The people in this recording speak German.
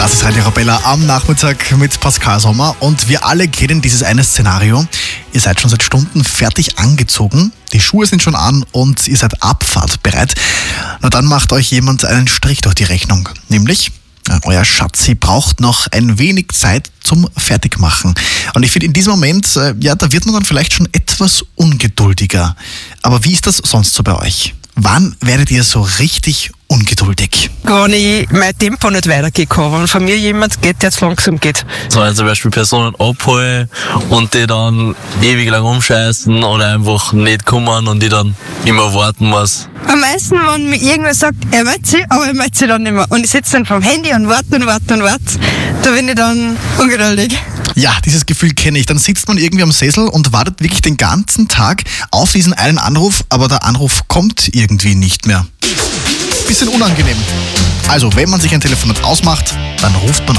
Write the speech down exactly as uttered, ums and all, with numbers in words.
Das ist Radio Arabella am Nachmittag mit Pascal Sommer und wir alle kennen dieses eine Szenario. Ihr seid schon seit Stunden fertig angezogen, die Schuhe sind schon an und ihr seid abfahrtbereit. Na dann macht euch jemand einen Strich durch die Rechnung, nämlich euer Schatzi braucht noch ein wenig Zeit zum Fertigmachen. Und ich finde in diesem Moment, äh, ja, da wird man dann vielleicht schon etwas ungeduldiger. Aber wie ist das sonst so bei euch? Wann werdet ihr so richtig ungeduldig? Wenn ich mein Tempo nicht weitergehen kann, wenn von mir jemand geht, der jetzt langsam geht. So, wenn zum Beispiel Personen abholen und die dann ewig lang umscheißen oder einfach nicht kommen und die dann immer warten muss. Am meisten, wenn mir irgendwer sagt, er möchte sie, aber er möchte sie dann nicht mehr. Und ich sitze dann vom Handy und warte und warte und warte. Da bin ich dann ungeduldig. Ja, dieses Gefühl kenne ich. Dann sitzt man irgendwie am Sessel und wartet wirklich den ganzen Tag auf diesen einen Anruf, aber der Anruf kommt irgendwie nicht mehr. Bisschen unangenehm. Also, wenn man sich ein Telefonat ausmacht, dann ruft man